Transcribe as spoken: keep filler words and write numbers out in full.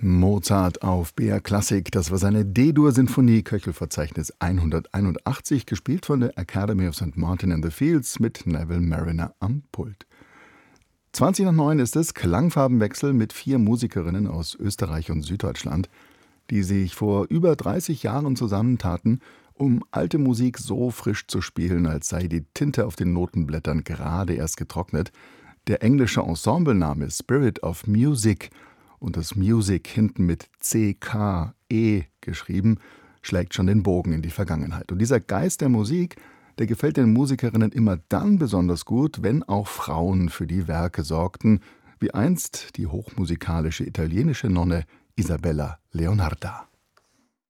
Mozart auf B R Klassik, das war seine D-Dur-Sinfonie, Köchelverzeichnis hunderteinundachtzig, gespielt von der Academy of Saint Martin in the Fields mit Neville Marriner am Pult. zwanzig nach neun ist es, Klangfarbenwechsel mit vier Musikerinnen aus Österreich und Süddeutschland, die sich vor über dreißig Jahren zusammentaten, um alte Musik so frisch zu spielen, als sei die Tinte auf den Notenblättern gerade erst getrocknet. Der englische Ensemblename Spirit of Music und das Music hinten mit C K E geschrieben, schlägt schon den Bogen in die Vergangenheit. Und dieser Geist der Musik, der gefällt den Musikerinnen immer dann besonders gut, wenn auch Frauen für die Werke sorgten, wie einst die hochmusikalische italienische Nonne Isabella Leonarda.